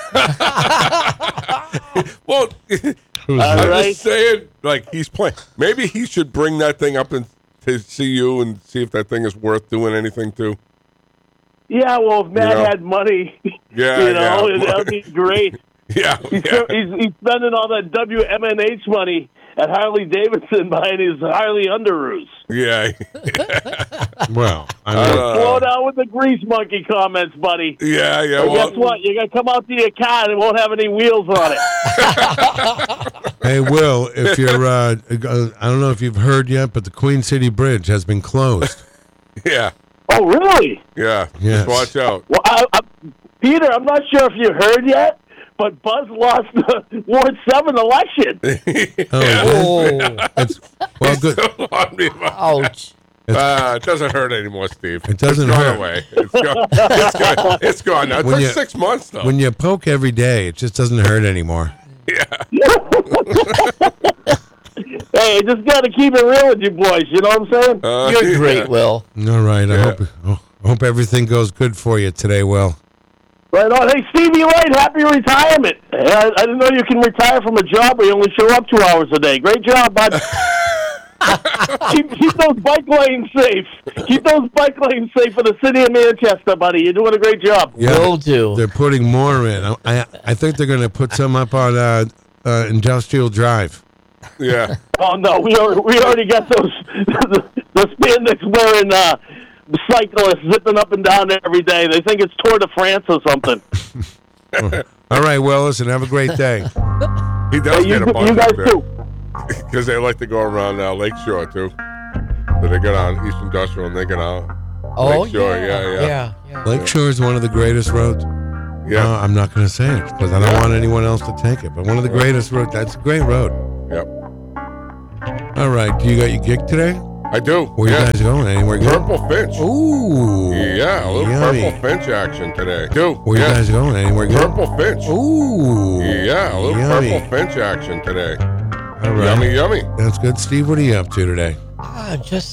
Well, Who's All I'm right. just saying, like, he's playing. Maybe he should bring that thing up and to see you and see if that thing is worth doing anything to. Yeah, well, if Matt You know. had money, Yeah, you know, yeah. that would be great. Yeah, He's, yeah. he's, he's spending all that W M N H money at Harley Davidson buying his Harley Underoos. Yeah. Well, I Uh, mean, Slow down with the grease monkey comments, buddy. yeah, yeah. But Well, guess what? You're going to come out to your car and it won't have any wheels on it. hey, Will, if you're, uh, uh, I don't know if you've heard yet, but the Queen City Bridge has been closed. yeah, Oh, really? yeah. Yes. Just watch out. Well, I, I, Peter, I'm not sure if you heard yet, but Buzz lost the Ward seven election. Oh, it's, well, good. On me, but- Ouch. Uh, it doesn't hurt anymore, Steve. It doesn't it's gone hurt. away. It's gone. It's gone. It's gone now. It When took you- six months though. When you poke every day, it just doesn't hurt anymore. Hey, just got to keep it real with you boys. You know what I'm saying? Uh, You're yeah. great, Will. All right. I Yeah. hope oh, I hope everything goes good for you today, Will. Right on. Hey, Stevie Light, happy retirement. I, I didn't know you can retire from a job where you only show up two hours a day. Great job, bud. keep, keep those bike lanes safe. Keep those bike lanes safe for the city of Manchester, buddy. You're doing a great job. Yeah, Will do. They're putting more in. I I, I think they're going to put some up on uh, uh, Industrial Drive. Yeah. Oh, no, we already, we already got those, the, the spandex wearing uh, cyclists zipping up and down every day. They think it's Tour de France or something. All right, well, listen, have a great day. He does Hey, you, get a bunch you guys up there. too. Because they like to go around uh, Lakeshore, too. So they get on East Industrial and they get on Oh, Lakeshore. yeah. Yeah, yeah. Yeah, yeah. Lakeshore is one of the greatest roads. Yeah. Uh, I'm not going to say it because I don't Yeah. want anyone else to take it. But one of the greatest roads. That's a great road. Yep. All right. Do you got your gig today? I do. Where yeah. you guys going? Anywhere good? Purple Finch. Ooh. Yeah, a little yummy. Purple Finch action today. Do. Where yeah. you guys going? Anywhere good? Purple Finch. Ooh. Yeah, a little yummy. Purple Finch action today. All right. Yummy, yummy. That's good. Steve, what are you up to today? Ah, just